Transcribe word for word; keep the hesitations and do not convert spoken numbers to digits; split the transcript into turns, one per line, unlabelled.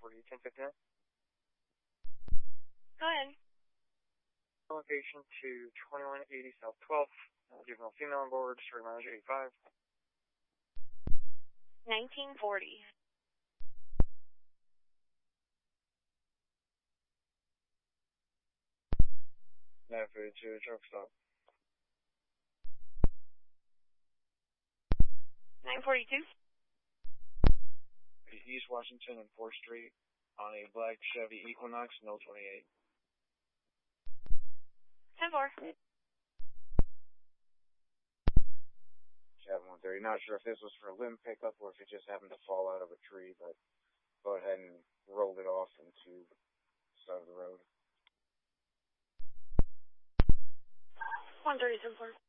forty, ten fifty-nine.
Go ahead.
Location to twenty-one eighty South twelfth. Uh, juvenile female on board, story mileage eighty-five.
nineteen forty.
Navigate to truck stop.
nine forty-two.
East Washington and fourth Street on a black Chevy Equinox, no twenty-eight.
ten four.
seven one thirty. Not sure if this was for a limb pickup or if it just happened to fall out of a tree, but go ahead and rolled it off into the side of the road.
one thirty, ten four.